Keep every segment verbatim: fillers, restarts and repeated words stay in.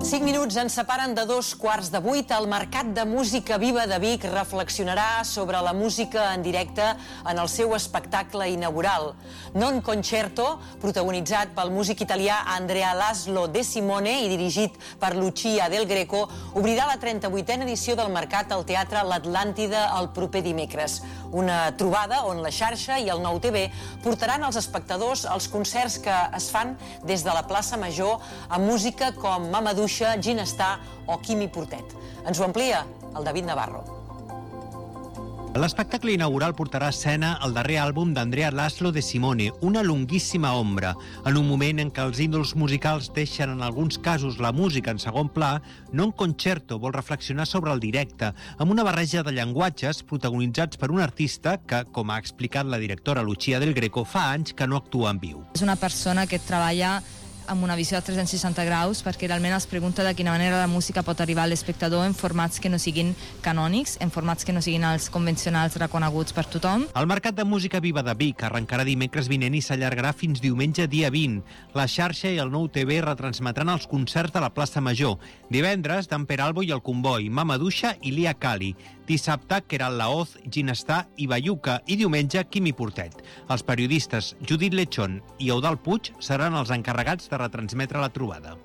Cinc minuts ens separen de dos quarts de vuit. El Mercat de Música Viva de Vic reflexionarà sobre la música en directe en el seu espectacle inaugural. Non Concerto, protagonitzat pel músic italià Andrea Laszlo De Simone i dirigit per Lucia Del Greco, obrirà la trenta-vuitena edició del Mercat al Teatre L'Atlàntida el proper dimecres. Una trobada on la xarxa i el Nou T V portaran als espectadors els concerts que es fan des de la plaça Major amb música com Mamadouxa, Ginestar o Quimi Portet. Ens ho amplia el David Navarro. L'espectacle inaugural portarà a escena el darrer àlbum d'Andrea Laszlo De Simone, Una longuíssima ombra. En un moment en què els ídols musicals deixen en alguns casos la música en segon pla, Non Concerto vol reflexionar sobre el directe, amb una barreja de llenguatges protagonitzats per un artista que, com ha explicat la directora Lucia Del Greco, fa anys que no actua en viu. És una persona que treballa amb una visió de tres-cents seixanta graus, perquè realment es pregunta de quina manera la música pot arribar a l'espectador en formats que no siguin canònics, en formats que no siguin els convencionals reconeguts per tothom. El Mercat de Música Viva de Vic arrencarà dimecres vinent i s'allargarà fins diumenge dia vint. La xarxa i el Nou T V retransmetran els concerts de la plaça Major. Divendres, Dan Peralbo i el Comboi, Mamadouxa i Lia Cali. Dissabte, Queralt Laoz, Ginestar i Bayuca, i diumenge, Quimi Portet. Els periodistes Judit Lechón i Eudald Puig seran els encarregats de retransmetre la trobada.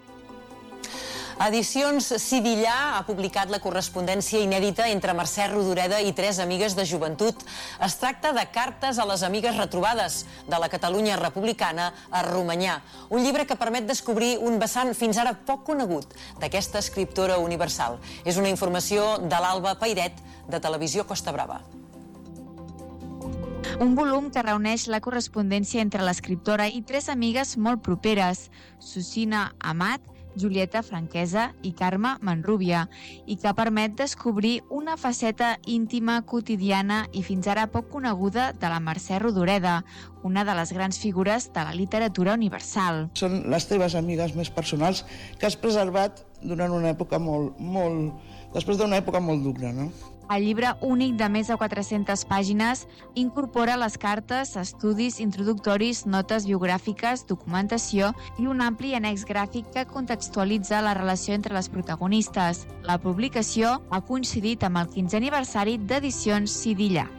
Edicions Sidillà ha publicat la correspondència inèdita entre Mercè Rodoreda i tres amigues de joventut. Es tracta de Cartes a les amigues retrobades, de la Catalunya republicana a Romanyà. Un llibre que permet descobrir un vessant fins ara poc conegut d'aquesta escriptora universal. És una informació de l'Alba Pairet, de Televisió Costa Brava. Un volum que reuneix la correspondència entre l'escriptora i tres amigues molt properes, Susina Amat, Julieta Franquesa i Carme Manrubia, i que permet descobrir una faceta íntima, quotidiana i fins ara poc coneguda de la Mercè Rodoreda, una de les grans figures de la literatura universal. Són les teves amigues més personals que has preservat durant una època molt, molt... després d'una època molt dura, no? El llibre únic de més de quatre-centes pàgines incorpora les cartes, estudis introductoris, notes biogràfiques, documentació i un ampli annex gràfic que contextualitza la relació entre les protagonistes. La publicació ha coincidit amb el quinzè aniversari d'Edicions Sidillà.